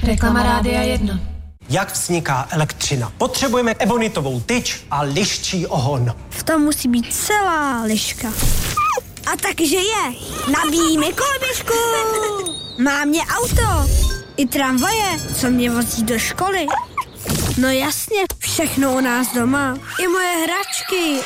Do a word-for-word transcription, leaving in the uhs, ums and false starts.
Reklama Rádia jedna. Jak vzniká elektřina? Potřebujeme ebonitovou tyč a liščí ohon. V tom musí být celá liška. A takže je. Nabíjíme koloběžku. Má mě auto. I tramvaje, co mě vozí do školy. No jasně, všechno u nás doma. I moje hračky